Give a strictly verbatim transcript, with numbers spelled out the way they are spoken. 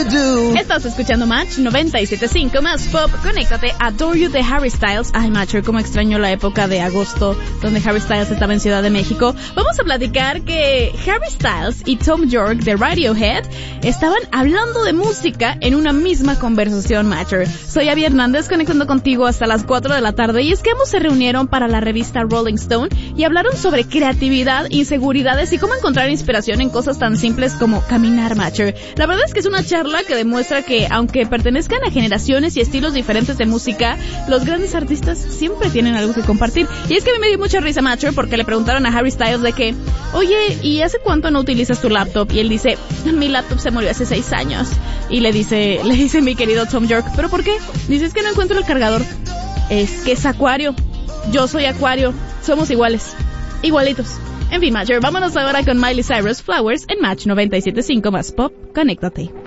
do. Estás escuchando Match noventa y siete punto cinco más pop. Conéctate a Adore You de Harry Styles. Ay, Matcher, cómo extraño la época de agosto donde Harry Styles estaba en Ciudad de México. Vamos a platicar que Harry Styles y Tom York de Radiohead estaban hablando de música en una misma conversación, Matcher. Soy Abby Hernández, conectando contigo hasta las cuatro de la tarde, y es que ambos se reunieron para la revista Rolling Stone y hablaron sobre creatividad, inseguridades y cómo encontrar inspiración en cosas tan simples como caminar, Matcher. La verdad es que es una charla que demuestra que, aunque pertenezcan a generaciones y estilos diferentes de música, los grandes artistas siempre tienen algo que compartir. Y es que a mí me dio mucha risa, Matcher, porque le preguntaron a Harry Styles de que, oye, ¿y hace cuánto no utilizas tu laptop? Y él dice, mi laptop se murió hace seis años. Y le dice, le dice mi querido Tom York, ¿pero por qué? Dice, es que no encuentro el cargador. Es que es Acuario. Yo soy Acuario. Somos iguales. Igualitos. En fin, Matcher, vámonos ahora con Miley Cyrus, Flowers, en Match noventa y siete punto cinco más pop. Conéctate.